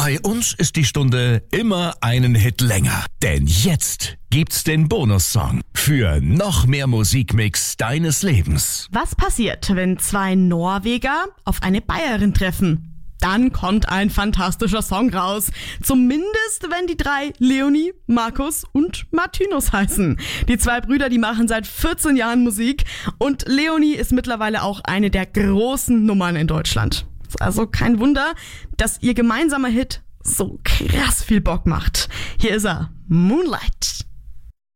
Bei uns ist die Stunde immer einen Hit länger. Denn jetzt gibt's den Bonussong für noch mehr Musikmix deines Lebens. Was passiert, wenn zwei Norweger auf eine Bayerin treffen? Dann kommt ein fantastischer Song raus. Zumindest, wenn die drei Leonie, Markus und Martinus heißen. Die zwei Brüder, die machen seit 14 Jahren Musik. Und Leonie ist mittlerweile auch eine der großen Nummern in Deutschland. Ist also kein Wunder, dass ihr gemeinsamer Hit so krass viel Bock macht. Hier ist er, Moonlight.